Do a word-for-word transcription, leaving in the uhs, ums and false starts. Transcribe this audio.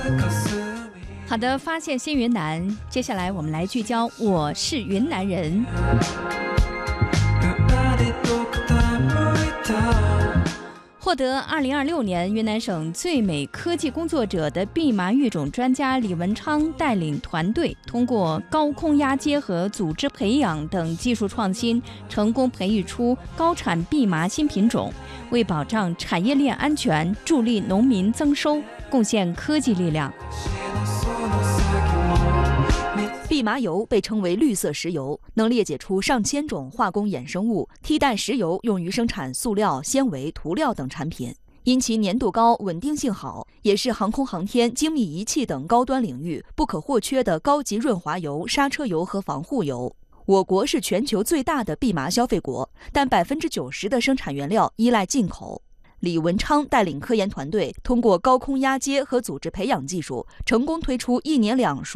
好的，发现新云南，接下来我们来聚焦我是云南人。获得二零二六年云南省最美科技工作者的蓖麻育种专家李文昌带领团队，通过高空压接和组织培养等技术创新，成功培育出高产蓖麻新品种，为保障产业链安全、助力农民增收，贡献科技力量。 蓖麻油被称为绿色石油，能裂解出上千种化工衍生物，替代石油用于生产塑料、纤维、涂料等产品。因其粘度高、稳定性好，也是航空航天、精密仪器等高端领域不可或缺的高级润滑油、刹车油和防护油。我国是全球最大的蓖麻消费国，但百分之九十的生产原料依赖进口。李文昌带领科研团队，通过高空压接和组织培养技术，成功推出一年两熟